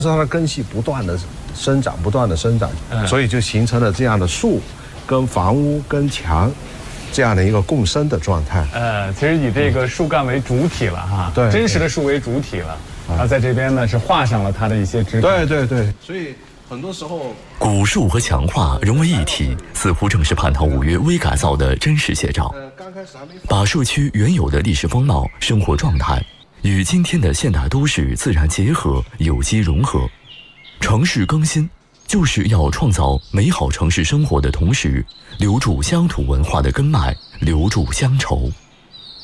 它的根系不断的生长，所以就形成了这样的树跟房屋跟墙这样的一个共生的状态。 其实以这个树干为主体了哈， 对， 真实的树为主体了。然后在这边呢是画上了它的一些枝干。 对，所以很多时候古树和墙画融为一体，似乎正是蟠桃5月微改造的真实写照。把社区原有的历史风貌、生活状态与今天的现代都市自然结合、有机融合。城市更新就是要创造美好城市生活的同时，留住乡土文化的根脉，留住乡愁。